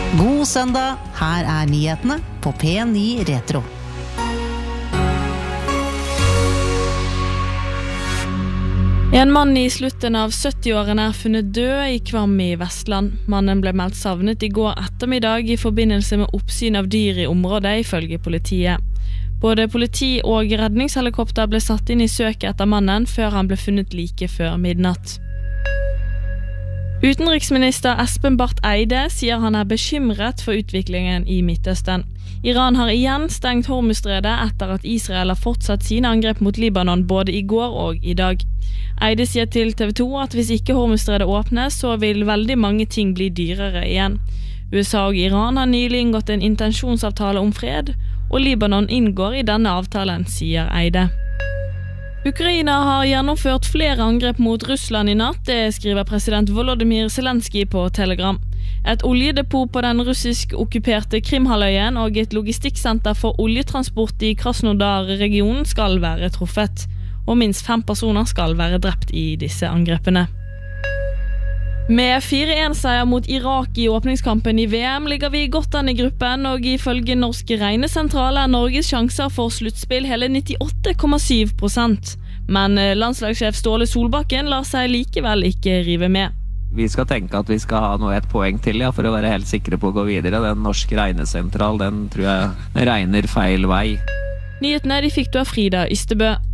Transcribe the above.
God søndag, her nyhetene på P9 Retro. En mann i slutten av 70-årene funnet død i Kvam i Vestland. Mannen ble meldt savnet i går ettermiddag i forbindelse med oppsyn av dyr i området, ifølge politiet. Både politi og redningshelikopter ble satt inn i søket etter mannen før han ble funnet like før midnatt. Utenriksminister Espen Barth Eide sier han bekymret for utviklingen i Midtøsten. Iran har igjen stengt Hormuzstredet etter at Israel har fortsatt sine angrep mot Libanon både i går og i dag. Eide sier til TV 2 at hvis ikke Hormuzstredet åpnes, så vil veldig mange ting bli dyrere igjen. USA og Iran har nylig inngått en intensjonsavtale om fred, og Libanon inngår i denne avtalen, sier Eide. Ukraina har gjennomført flere angrep mot Russland i natt, det skriver president Volodymyr Zelensky på Telegram. Et oljedepot på den russisk-okkuperte Krimhalvøyen og et logistikksenter for oljetransport i Krasnodar-regionen skal være truffet, og minst 5 personer skal være drept i disse angrepene. Med 4-1-seier mot Irak i åpningskampen i VM ligger vi godt an i gruppen, og ifølge Norsk Regnesentral Norges sjanser for sluttspill hele 98,7%. Men landslagssjef Ståle Solbakken lar seg likevel ikke rive med. Vi skal tenke at vi skal ha nå et poeng til, for å være helt sikre på å gå videre. Den Norsk Regnesentral, den tror jeg regner feil vei. Nyhetene de fikk du av Frida Ystebø.